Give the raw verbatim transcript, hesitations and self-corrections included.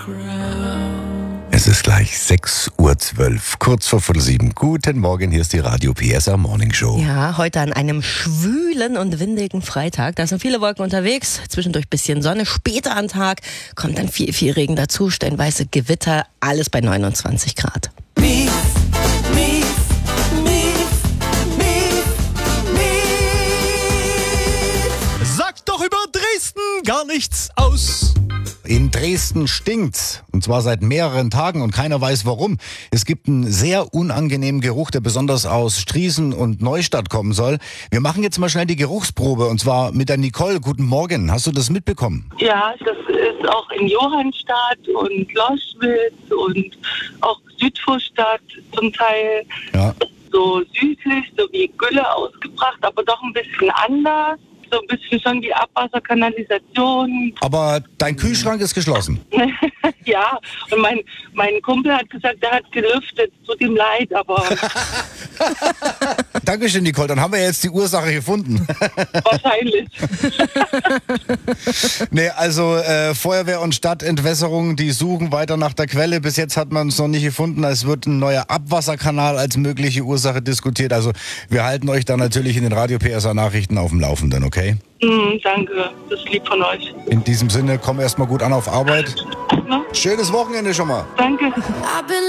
Es ist gleich sechs Uhr zwölf, kurz vor Viertel sieben. Guten Morgen, hier ist die Radio P S A Morning Show. Ja, heute an einem schwülen und windigen Freitag. Da sind viele Wolken unterwegs, zwischendurch bisschen Sonne. Später am Tag kommt dann viel, viel Regen dazu, stellenweise Gewitter, alles bei neunundzwanzig Grad. Mief, mief, mief, mief, mief. Sagt doch über Dresden gar nichts aus. In Dresden stinkt's. Und zwar seit mehreren Tagen und keiner weiß warum. Es gibt einen sehr unangenehmen Geruch, der besonders aus Striesen und Neustadt kommen soll. Wir machen jetzt mal schnell die Geruchsprobe und zwar mit der Nicole. Guten Morgen. Hast du das mitbekommen? Ja, das ist auch in Johannstadt und Loschwitz und auch Südvorstadt zum Teil. Ja. So südlich, so wie Gülle ausgebracht, aber doch ein bisschen anders. So ein bisschen schon wie Abwasserkanalisation. Aber dein Kühlschrank ist geschlossen. Ja, und mein, mein Kumpel hat gesagt, er hat gelüftet. Tut ihm leid, aber Dankeschön, Nicole. Dann haben wir jetzt die Ursache gefunden. wahrscheinlich. Nee, also äh, Feuerwehr und Stadtentwässerung, die suchen weiter nach der Quelle. Bis jetzt hat man es noch nicht gefunden. Es wird ein neuer Abwasserkanal als mögliche Ursache diskutiert. Also wir halten euch da natürlich in den Radio P S A Nachrichten auf dem Laufenden, okay? Mm, danke, das ist lieb von euch. In diesem Sinne, komm erstmal gut an auf Arbeit. Ja, Schönes Wochenende schon mal. danke. I've been